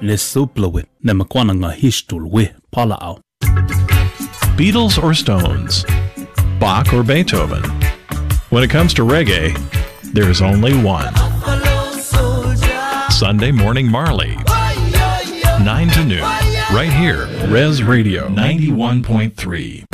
le soplowit ne makwananga histul we palao. Beatles or Stones? Bach or Beethoven? When it comes to reggae, there's only one. Sunday Morning Marley, 9 to noon, right here, Res Radio 91.3.